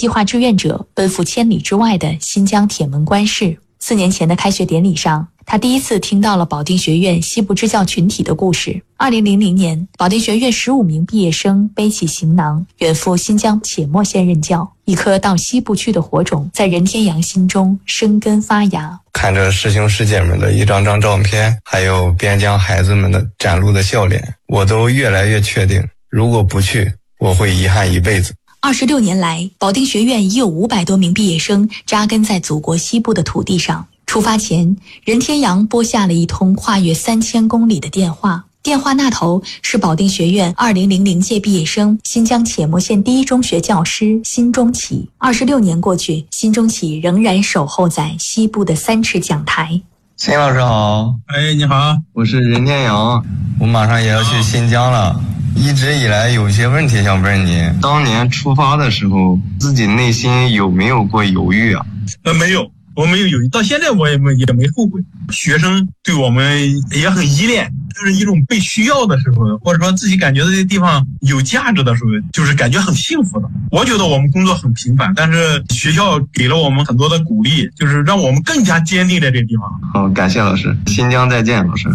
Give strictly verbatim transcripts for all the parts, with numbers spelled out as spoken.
计划志愿者奔赴千里之外的新疆铁门关市。四年前的开学典礼上，他第一次听到了保定学院西部支教群体的故事。二零零零年，保定学院十五名毕业生背起行囊，远赴新疆且末县任教。一颗到西部去的火种，在任天阳心中生根发芽。 看着师兄师姐们的一张张照片，还有边疆孩子们的展露的笑脸，我都越来越确定，如果不去，我会遗憾一辈子。 二十六年来，保定学院已有五百多名毕业生扎根在祖国西部的土地上。出发前，任天阳拨下了一通跨越三千公里的电话，电话那头是保定学院二零零零届毕业生、新疆且末县第一中学教师辛中启。二十六年过去，辛中启仍然守候在西部的三尺讲台。 辛老师好。 哎，你好， 我是任天阳，我马上也要去新疆了。一直以来有些问题想问你，当年出发的时候，自己内心有没有过犹豫啊？ 呃，没有，我没有犹豫，到现在我也没也没后悔。学生对我们也很依恋，就是一种被需要的时候，或者说自己感觉这些地方有价值的时候，就是感觉很幸福的。我觉得我们工作很平凡，但是学校给了我们很多的鼓励，就是让我们更加坚定在这个地方。 好，感谢老师，新疆再见，老师。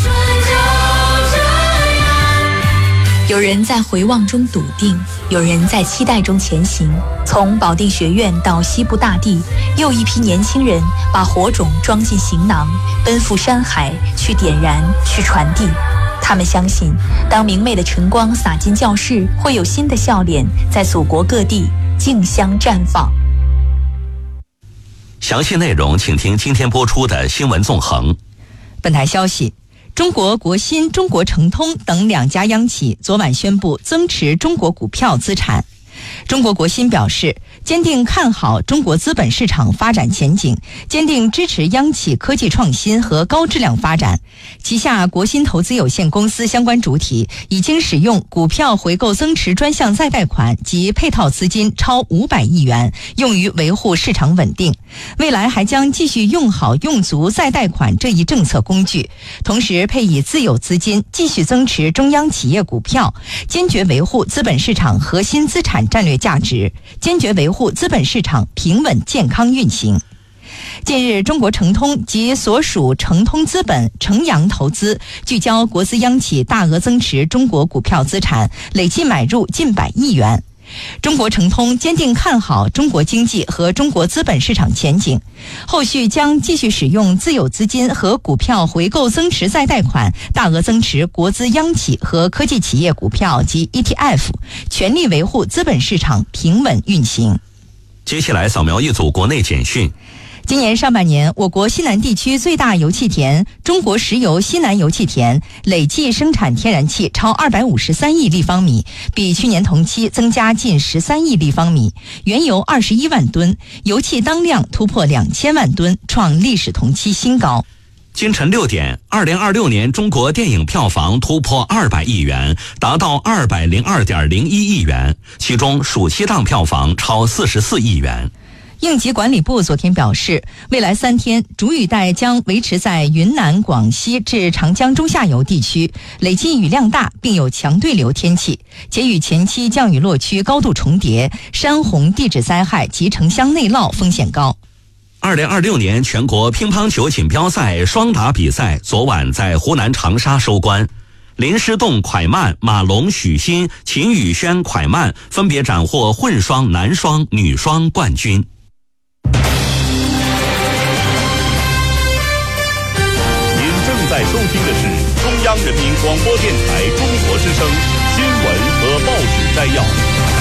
有人在回望中笃定，有人在期待中前行。从保定学院到西部大地，又一批年轻人把火种装进行囊，奔赴山海，去点燃，去传递。他们相信，当明媚的晨光洒进教室，会有新的笑脸在祖国各地竞相绽放。 详细内容请听今天播出的新闻纵横。 本台消息，中国国新、中国诚通等两家央企昨晚宣布增持中国股票资产。中国国新表示，坚定看好中国资本市场发展前景，坚定支持央企科技创新和高质量发展。旗下国新投资有限公司相关主体已经使用股票回购增持专项再贷款及配套资金超五百亿元，用于维护市场稳定。未来还将继续用好用足再贷款这一政策工具，同时配以自有资金继续增持中央企业股票，坚决维护资本市场核心资产战略价值，坚决维护资本市场平稳健康运行。近日，中国诚通及所属诚通资本、诚阳投资聚焦国资央企大额增持中国股票资产，累计买入近百亿元。中国诚通坚定看好中国经济和中国资本市场前景，后续将继续使用自有资金和股票回购增持再贷款，大额增持国资央企和科技企业股票及 E T F， 全力维护资本市场平稳运行。 接下来扫描一组国内简讯。 今年上半年，我国西南地区最大油气田中国石油西南油气田累计生产天然气超二百五十三亿立方米，比去年同期增加近十三亿立方米，原油二十一万吨，油气当量突破两千万吨，创历史同期新高。 今晨六点，二零二六年中国电影票房突破二百亿元，达到二百零二点零一亿元，其中暑期档票房超四十四亿元。 应急管理部昨天表示，未来三天主雨带将维持在云南、广西至长江中下游地区，累计雨量大，并有强对流天气，且与前期降雨落区高度重叠，山洪、地质灾害及城乡内涝风险高。 二零二六年全国乒乓球锦标赛双打比赛昨晚在湖南长沙收官，林诗栋蒯曼、马龙、许昕、秦宇轩蒯曼分别斩获混双、男双、女双冠军。 在收听的是中央人民广播电台中国之声新闻和报纸摘要。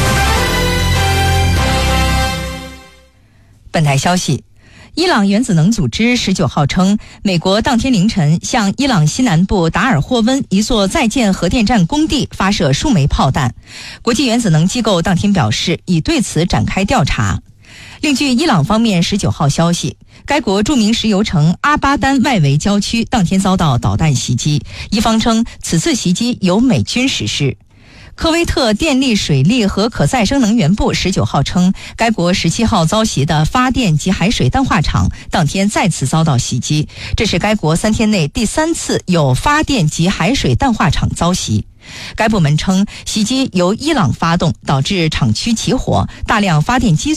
本台消息，伊朗原子能组织十九号称，美国当天凌晨向伊朗西南部达尔霍温一座在建核电站工地发射数枚炮弹。国际原子能机构当天表示，已对此展开调查。另据伊朗方面十九号消息，该国著名石油城阿巴丹外围郊区当天遭到导弹袭击，伊方称此次袭击由美军实施。科威特电力、水利和可再生能源部十九号称，该国十七号遭袭的发电及海水淡化厂当天再次遭到袭击，这是该国三天内第三次有发电及海水淡化厂遭袭。该部门称，袭击由伊朗发动，导致厂区起火，大量发电机